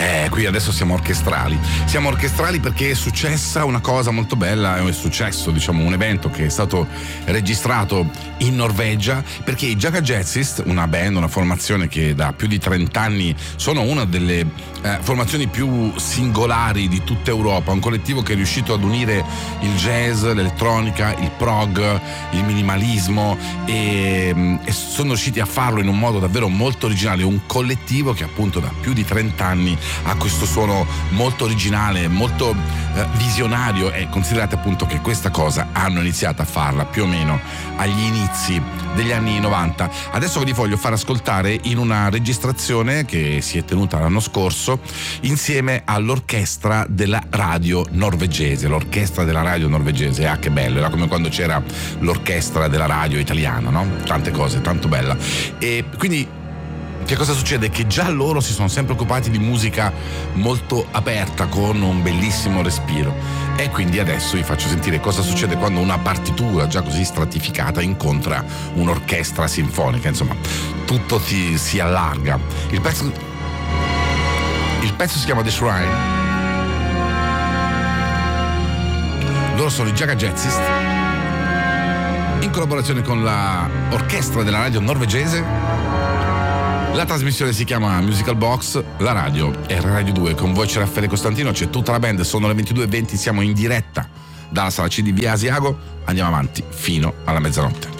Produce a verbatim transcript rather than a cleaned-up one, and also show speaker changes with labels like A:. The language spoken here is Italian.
A: Eh, qui adesso siamo orchestrali. Siamo orchestrali perché è successa una cosa molto bella, è successo, diciamo, un evento che è stato registrato in Norvegia, perché i Jaga Jazzist, una band, una formazione che da più di trenta anni sono una delle eh, formazioni più singolari di tutta Europa, un collettivo che è riuscito ad unire il jazz, l'elettronica, il prog, il minimalismo e, e sono riusciti a farlo in un modo davvero molto originale, un collettivo che appunto da più di trenta anni ha questo suono molto originale, molto eh, visionario, e considerate appunto che questa cosa hanno iniziato a farla più o meno agli inizi degli anni novanta. Adesso ve li voglio far ascoltare in una registrazione che si è tenuta l'anno scorso insieme all'orchestra della radio norvegese, l'orchestra della radio norvegese. Ah, che bello, era come quando c'era l'orchestra della radio italiana, no? Tante cose, tanto bella. E quindi che cosa succede? Che già loro si sono sempre occupati di musica molto aperta, con un bellissimo respiro, e quindi adesso vi faccio sentire cosa succede quando una partitura già così stratificata incontra un'orchestra sinfonica. Insomma, tutto si, si allarga. Il pezzo, il pezzo si chiama The Shrine. Loro sono i Jaga Jazzist in collaborazione con la orchestra della radio norvegese. La trasmissione si chiama Musical Box, la radio è Radio due, con voi c'è Raffaele Costantino, c'è tutta la band, sono le ventidue e venti, siamo in diretta dalla sala C di via Asiago, andiamo avanti fino alla mezzanotte.